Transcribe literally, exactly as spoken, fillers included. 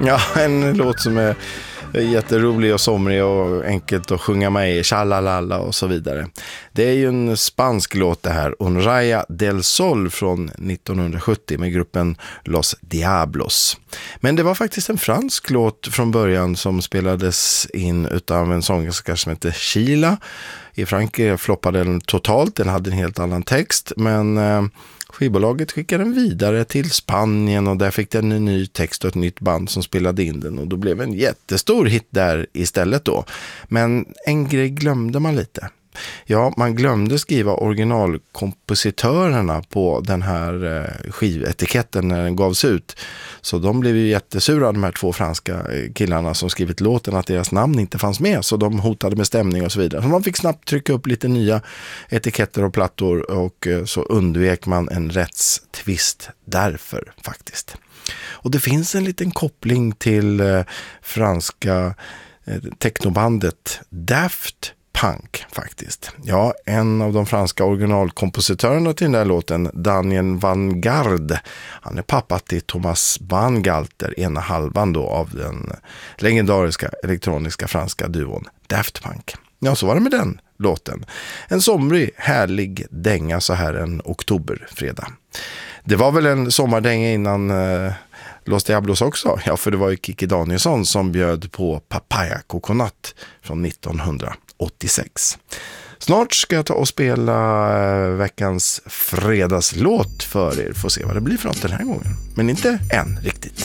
Ja, en låt som är jätterolig och somrig och enkelt att sjunga med i, tjalalala och så vidare. Det är ju en spansk låt det här, Un Raya del Sol från nittonhundrasjuttio med gruppen Los Diablos. Men det var faktiskt en fransk låt från början som spelades in utav en sångerska som heter Sheila. I Frankrike floppade den totalt, den hade en helt annan text, men eh, skivbolaget skickade den vidare till Spanien och där fick den en ny text och ett nytt band som spelade in den och då blev en jättestor hit där istället då. Men en grej glömde man lite. Ja, man glömde skriva originalkompositörerna på den här skivetiketten när den gavs ut. Så de blev ju jättesura, de här två franska killarna som skrivit låten, att deras namn inte fanns med. Så de hotade med stämning och så vidare. Så man fick snabbt trycka upp lite nya etiketter och plattor och så undvek man en rättstvist därför faktiskt. Och det finns en liten koppling till eh, franska eh, technobandet Daft Punk faktiskt. Ja, en av de franska originalkompositörerna till den där låten, Daniel Van Gard, han är pappa till Thomas Van Galter, ena halvan då av den legendariska elektroniska franska duon Daft Punk. Ja, så var det med den låten. En somrig, härlig dänga så här en oktoberfredag. Det var väl en sommardänga innan eh, Los Diablos också. Ja, för det var ju Kikki Danielsson som bjöd på Papaya Coconut från nittonhundraåttiosex. Snart ska jag ta och spela eh, veckans fredagslåt för er. Får se vad det blir för något den här gången. Men inte än riktigt.